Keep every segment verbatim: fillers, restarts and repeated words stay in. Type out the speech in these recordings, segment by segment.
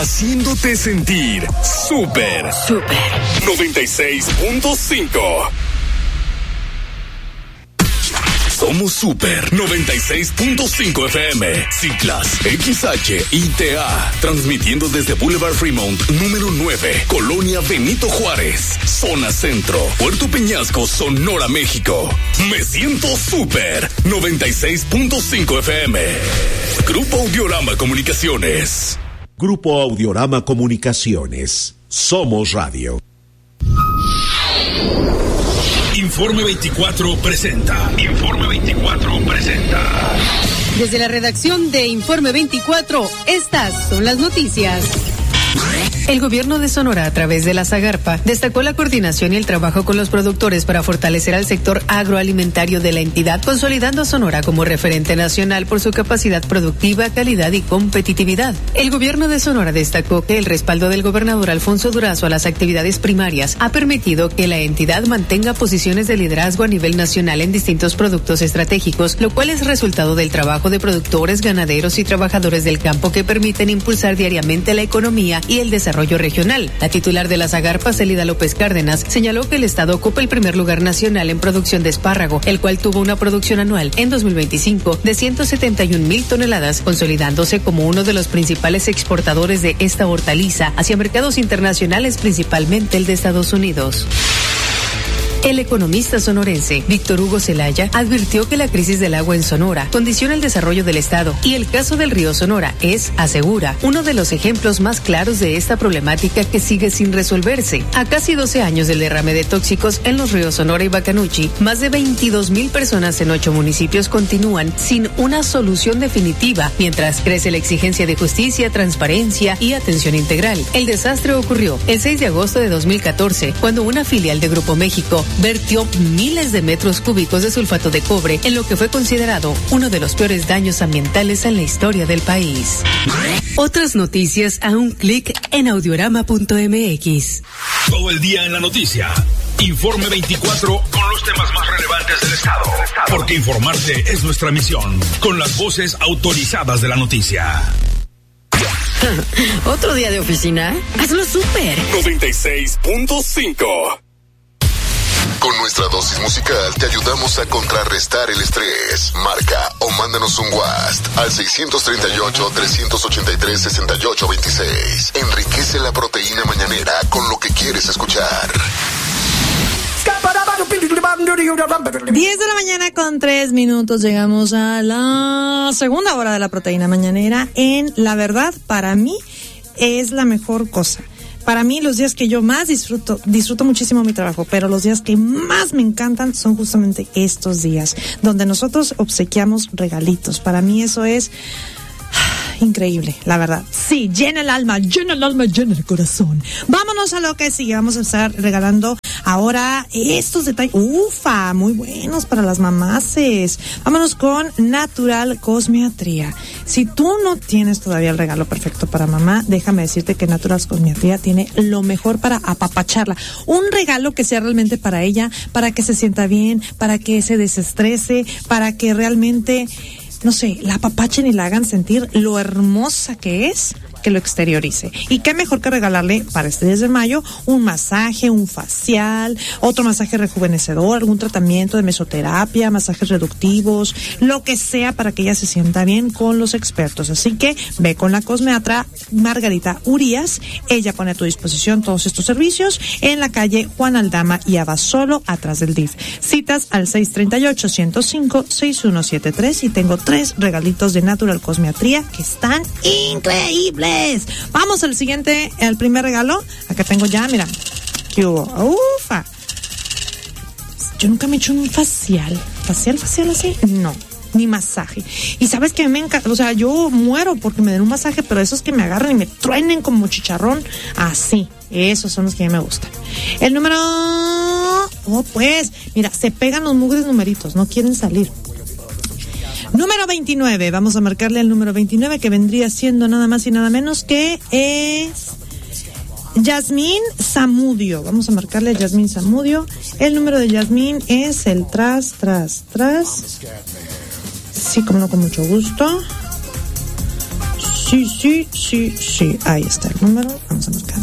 haciéndote sentir súper. Súper. noventa y seis punto cinco. Somos Super noventa y seis punto cinco F M, Ciclas, X H I T A, transmitiendo desde Boulevard Fremont, número nueve, Colonia Benito Juárez, Zona Centro, Puerto Peñasco, Sonora, México. Me siento Super noventa y seis punto cinco F M. Grupo Audiorama Comunicaciones. Grupo Audiorama Comunicaciones. Somos Radio. Informe veinticuatro presenta. Informe veinticuatro presenta. Desde la redacción de Informe veinticuatro, estas son las noticias. El gobierno de Sonora, a través de la Zagarpa, destacó la coordinación y el trabajo con los productores para fortalecer al sector agroalimentario de la entidad, consolidando a Sonora como referente nacional por su capacidad productiva, calidad y competitividad. El gobierno de Sonora destacó que el respaldo del gobernador Alfonso Durazo a las actividades primarias ha permitido que la entidad mantenga posiciones de liderazgo a nivel nacional en distintos productos estratégicos, lo cual es resultado del trabajo de productores, ganaderos y trabajadores del campo que permiten impulsar diariamente la economía y el desarrollo regional. La titular de la Zagarpa, Celida López Cárdenas, señaló que el estado ocupa el primer lugar nacional en producción de espárrago, el cual tuvo una producción anual en dos mil veinticinco de ciento setenta y un mil toneladas, consolidándose como uno de los principales exportadores de esta hortaliza hacia mercados internacionales, principalmente el de Estados Unidos. El economista sonorense Víctor Hugo Zelaya advirtió que la crisis del agua en Sonora condiciona el desarrollo del estado y el caso del río Sonora es, asegura, uno de los ejemplos más claros de esta problemática que sigue sin resolverse. A casi doce años del derrame de tóxicos en los ríos Sonora y Bacanuchi, más de veintidós mil personas en ocho municipios continúan sin una solución definitiva, mientras crece la exigencia de justicia, transparencia y atención integral. El desastre ocurrió el seis de agosto de dos mil catorce, cuando una filial de Grupo México vertió miles de metros cúbicos de sulfato de cobre en lo que fue considerado uno de los peores daños ambientales en la historia del país. Otras noticias a un clic en audiorama punto m x. Todo el día en la noticia. Informe veinticuatro con los temas más relevantes del estado. Porque informarte es nuestra misión. Con las voces autorizadas de la noticia. ¿Otro día de oficina? Hazlo súper. noventa y seis punto cinco. Con nuestra dosis musical te ayudamos a contrarrestar el estrés. Marca o mándanos un WhatsApp al seis tres ocho, tres ocho tres, seis ocho dos seis. Enriquece la proteína mañanera con lo que quieres escuchar. diez de la mañana con tres minutos. Llegamos a la segunda hora de la proteína mañanera. En La Verdad, para mí, es la mejor cosa. Para mí, los días que yo más disfruto, disfruto muchísimo mi trabajo, pero los días que más me encantan son justamente estos días, donde nosotros obsequiamos regalitos. Para mí eso es increíble, la verdad. Sí, llena el alma, llena el alma, llena el corazón. Vámonos a lo que sigue. Vamos a estar regalando ahora estos detalles. Ufa, muy buenos para las mamaces. Vámonos con Natural Cosmiatría. Si tú no tienes todavía el regalo perfecto para mamá, déjame decirte que Natural Cosmiatría tiene lo mejor para apapacharla. Un regalo que sea realmente para ella, para que se sienta bien, para que se desestrese, para que realmente, no sé, la apapachen y la hagan sentir lo hermosa que es, que lo exteriorice. Y qué mejor que regalarle para este diez de mayo un masaje, un facial, otro masaje rejuvenecedor, algún tratamiento de mesoterapia, masajes reductivos, lo que sea para que ella se sienta bien con los expertos. Así que ve con la cosmeatra Margarita Urías. Ella pone a tu disposición todos estos servicios en la calle Juan Aldama y Abasolo, atrás del D I F. Citas al seis tres ocho, uno cero cinco, seis uno siete tres y tengo tres regalitos de Natural Cosmiatría que están increíbles. Vamos al siguiente, al primer regalo. Acá tengo ya, mira. ¿Qué hubo? Ufa. Yo nunca me he hecho un facial. ¿Facial, facial así? No. Ni masaje. Y sabes que me encanta, o sea, yo muero porque me den un masaje, pero esos que me agarran y me truenen como chicharrón, así. Esos son los que a mí me gustan. El número... Oh, pues, mira, se pegan los mugres numeritos, no quieren salir. Número veintinueve, vamos a marcarle al número veintinueve, que vendría siendo nada más y nada menos que es Yasmín Zamudio. Vamos a marcarle a Yasmín Zamudio. El número de Yasmín es el tras, tras, tras. Sí, como no, con mucho gusto. Sí, sí, sí, sí. Ahí está el número. Vamos a marcar.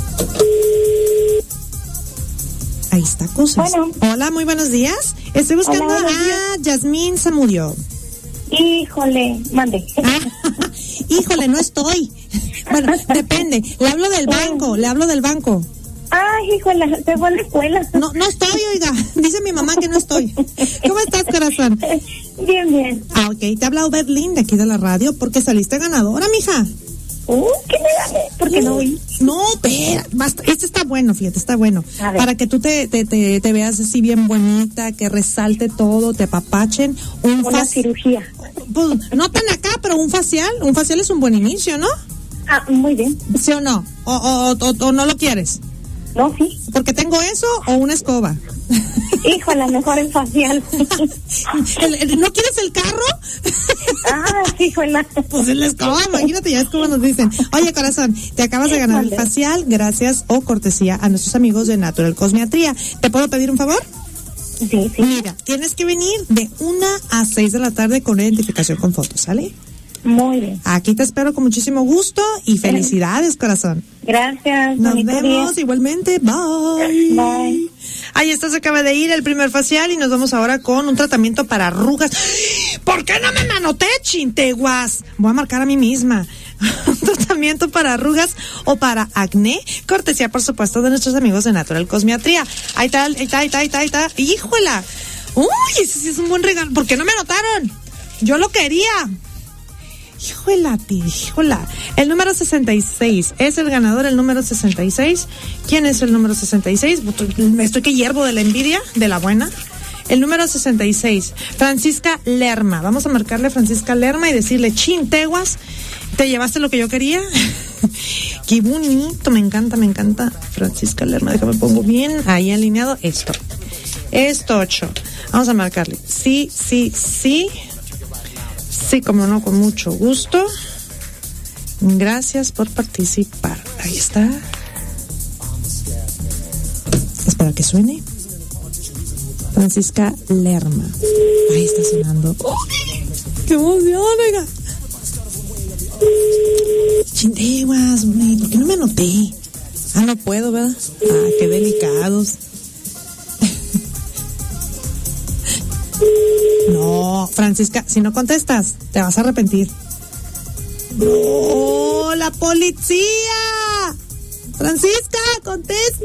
Ahí está, cosas. Bueno. Hola, muy buenos días. Estoy buscando Hola, a Yasmín Zamudio. Híjole, mande. Ah, híjole, no estoy. Bueno, depende. Le hablo del banco, le hablo del banco. Ay, híjole, se fue a la escuela. No, no estoy, oiga. Dice mi mamá que no estoy. ¿Cómo estás, corazón? Bien, bien. Ah, ok. Te habla Obedlin de aquí de la radio porque saliste ganadora, mija. Uh, ¿qué me gané? ¿Por qué no oí? No, espera, basta. Este está bueno, fíjate, está bueno. Para que tú te, te, te, te veas así bien bonita, que resalte todo, te apapachen. Un Una faci- cirugía. Pues, no tan acá, pero un facial. Un facial es un buen inicio, ¿no? Ah, muy bien. ¿Sí o no? ¿O, o, o, o no lo quieres? No, sí. Porque tengo eso o una escoba. Híjole, mejor el facial. ¿El, el, ¿No quieres el carro? Ah, sí, híjole. Pues el escoba, imagínate, ya es como nos dicen. Oye, corazón, te acabas de ganar el facial gracias o cortesía a nuestros amigos de Natural Cosmiatría. ¿Te puedo pedir un favor? Sí, sí. Mira, tienes que venir de una a seis de la tarde con identificación con fotos, ¿sale? Muy bien. Aquí te espero con muchísimo gusto y felicidades, corazón. Gracias. Nos vemos día. Igualmente. Bye. Bye. Ahí está, se acaba de ir el primer facial y nos vamos ahora con un tratamiento para arrugas. ¿Por qué no me manoté, chinteguas? Voy a marcar a mí misma. Un tratamiento para arrugas o para acné, cortesía, por supuesto, de nuestros amigos de Natural Cosmiatría. Ahí está, ahí está, ahí está, ahí está, ahí está. ¡Híjola! Uy, ese sí es un buen regalo. ¿Por qué no me anotaron? Yo lo quería. Híjola, híjola. El número sesenta y seis es el ganador, el número sesenta y seis. ¿Quién es el número sesenta y seis? Me estoy que hiervo de la envidia, de la buena. El número sesenta y seis, Francisca Lerma. Vamos a marcarle a Francisca Lerma y decirle, chinteguas, ¿te llevaste lo que yo quería? Qué bonito, me encanta, me encanta. Francisca Lerma, déjame pongo bien ahí alineado esto. Esto ocho. Vamos a marcarle. Sí, sí, sí. Sí, como no, con mucho gusto. Gracias por participar. Ahí está. Espera que suene. Francisca Lerma. Ahí está sonando. ¡Oh! ¡Qué emoción, oiga! Chindeguas, güey, ¿por qué no me anoté? Ah, no puedo, ¿verdad? Ah, qué delicados. No, Francisca, si no contestas, te vas a arrepentir. ¡No, la policía! Francisca, contesta.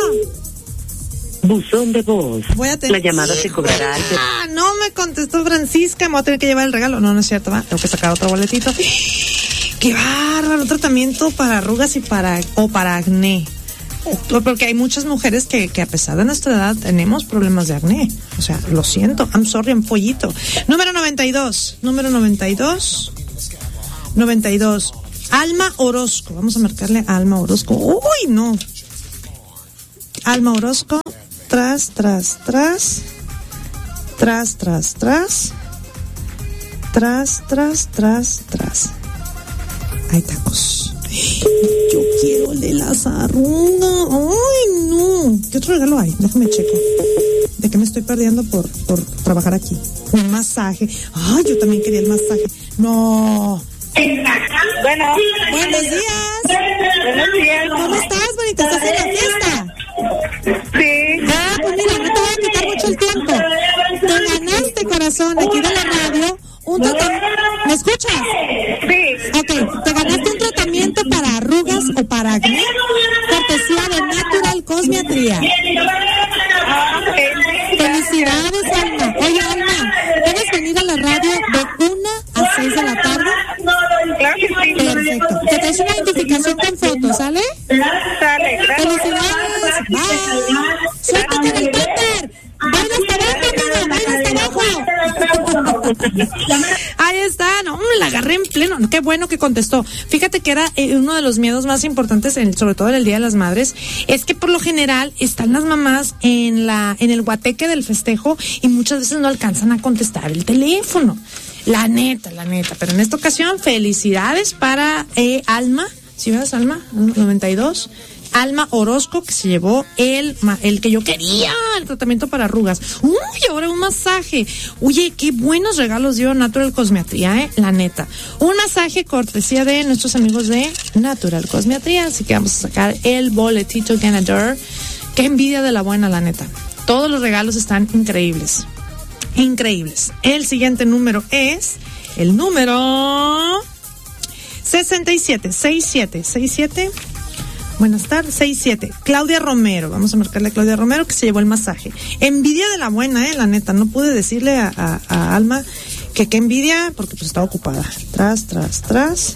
Buzón de voz. Voy a tener... La llamada se cobrará. Ah, no me contestó Francisca, me voy a tener que llevar el regalo. No, no es cierto, va. Tengo que sacar otro boletito. ¡Qué bárbaro! Un tratamiento para arrugas y para o para acné. Porque hay muchas mujeres que, que a pesar de nuestra edad tenemos problemas de acné. O sea, lo siento. I'm sorry, I'm pollito. Número noventa y dos. Número noventa y dos. noventa y dos. Alma Orozco. Vamos a marcarle a Alma Orozco. Uy, no. Alma Orozco. Tras, tras, tras. Tras, tras, tras. Tras, tras, tras, tras. Hay tacos. Yo quiero el de las arrugas. Ay, no. ¿Qué otro regalo hay? Déjame checo. ¿De qué me estoy perdiendo por, por trabajar aquí? Un masaje. Ay, yo también quería el masaje. No. Bueno. Buenos días. Buenos días. ¿Cómo estás, bonita? ¿Estás en la fiesta? Sí. Ah, pues mira, no te voy a quitar mucho el tiempo. Te ganaste, corazón, aquí de la radio. Un tratamiento. ¿Me escuchas? Sí. Ok, te ganaste un tratamiento para arrugas o para acné, cortesía de Natural Cosmiatría. Felicidades, Alma. Oye, Alma, ¿puedes venir a la radio de una a seis de la tarde? Claro que sí. Perfecto. Te traes una identificación con fotos, ¿sale? Sale, Felicidades. Bye. Suéltate del Twitter. Baila hasta abajo, amiga, baila hasta abajo. Ahí está, no, me la agarré en pleno. Qué bueno que contestó. Fíjate que era eh, uno de los miedos más importantes, en, sobre todo en el Día de las Madres, es que por lo general están las mamás en la en el guateque del festejo y muchas veces no alcanzan a contestar el teléfono. La neta, la neta. Pero en esta ocasión, felicidades para eh, Alma. ¿Sí ves, Alma? noventa y dos. Alma Orozco, que se llevó el, el que yo quería, el tratamiento para arrugas. Uy, ahora un masaje. Oye, qué buenos regalos dio Natural Cosmetría, eh, la neta. Un masaje cortesía de nuestros amigos de Natural Cosmetría, así que vamos a sacar el boletito ganador. Qué envidia de la buena, la neta. Todos los regalos están increíbles. Increíbles. El siguiente número es el número sesenta y siete, sesenta y siete, sesenta y siete. Buenas tardes, sesenta y siete. Claudia Romero. Vamos a marcarle a Claudia Romero que se llevó el masaje. Envidia de la buena, eh, la neta. No pude decirle a, a, a Alma que qué envidia porque pues estaba ocupada. Tras, tras, tras.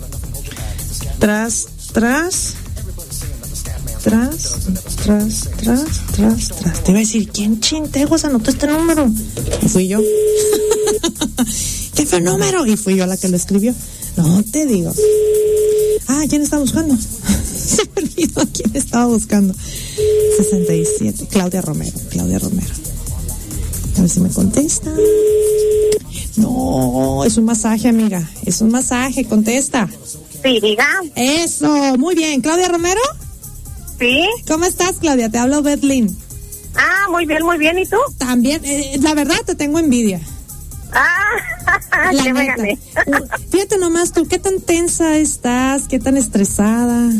Tras, tras. Tras, tras, tras, tras, tras. Te iba a decir, ¿quién chinteguas anotó este número? Y fui yo. ¿Qué fue el número? Y fui yo la que lo escribió. No te digo. Ah, ¿quién estaba buscando? Se me olvidó quién estaba buscando. sesenta y siete. Claudia Romero. Claudia Romero. A ver si me contesta. No, es un masaje, amiga. Es un masaje, contesta. Sí, diga. Eso, muy bien. ¿Claudia Romero? Sí. ¿Cómo estás, Claudia? Te hablo Betlin. Ah, muy bien, muy bien. ¿Y tú? También, eh, la verdad te tengo envidia. Ah, La que me neta. gané. Fíjate nomás tú, ¿qué tan tensa estás? ¿Qué tan estresada?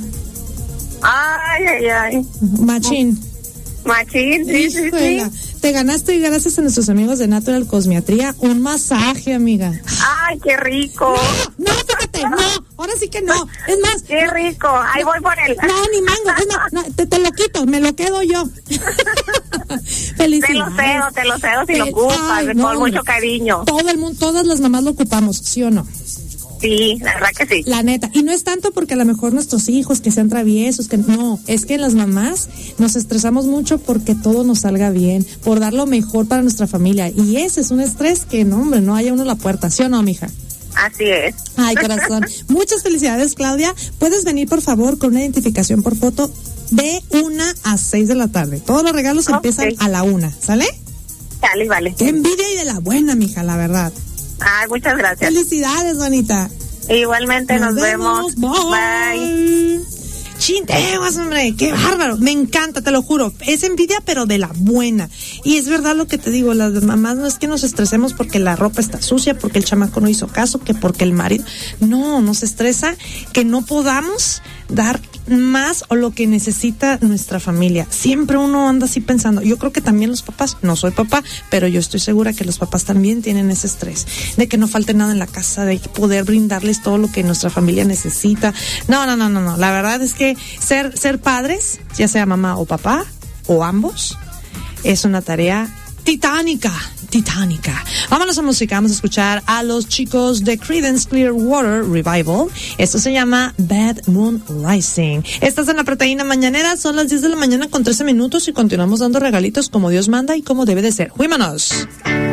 Ay, ay, ay. Machín. Machín, sí, sí, sí. Híjola, te ganaste y gracias a nuestros amigos de Natural Cosmetría un masaje, amiga. Ay, qué rico. No, no, fíjate, no, ahora sí que no. Es más, Qué rico. Ahí voy por él. no, ni mango, es más, no, te, te lo quito, me lo quedo yo. Felicidades. Te lo cedo, te lo cedo si lo Fel- ocupas, Ay, con no, mucho cariño. Todo el mundo, todas las mamás lo ocupamos, ¿sí o no? Sí, la verdad que sí. La neta, y no es tanto porque a lo mejor nuestros hijos que sean traviesos, que no, es que las mamás nos estresamos mucho porque todo nos salga bien, por dar lo mejor para nuestra familia, y ese es un estrés que no, hombre, no haya uno a la puerta, ¿sí o no, mija? Así es. Ay, corazón. Muchas felicidades, Claudia. Puedes venir, por favor, con una identificación por foto de una a seis de la tarde. Todos los regalos Okay. empiezan a la una, ¿sale? Dale, vale. Qué envidia y de la buena, mija, la verdad. Ay, muchas gracias. Felicidades, bonita. Igualmente nos, vemos. Bye. Bye. Chinteguas, hombre, qué bárbaro. Me encanta, te lo juro. Es envidia, pero de la buena. Y es verdad lo que te digo, las mamás no es que nos estresemos porque la ropa está sucia, porque el chamaco no hizo caso, que porque el marido. No, nos estresa que no podamos dar más o lo que necesita nuestra familia. Siempre uno anda así pensando. Yo creo que también los papás, no soy papá, pero yo estoy segura que los papás también tienen ese estrés de que no falte nada en la casa, de poder brindarles todo lo que nuestra familia necesita. No, no, no, no, no. La verdad es que ser ser padres, ya sea mamá o papá o ambos, es una tarea titánica, titánica. Vámonos a música, vamos a escuchar a los chicos de Creedence Clearwater Revival. Esto se llama Bad Moon Rising. Estás en la Proteína Mañanera, son las diez de la mañana con trece minutos y continuamos dando regalitos como Dios manda y como debe de ser. ¡Fuímonos!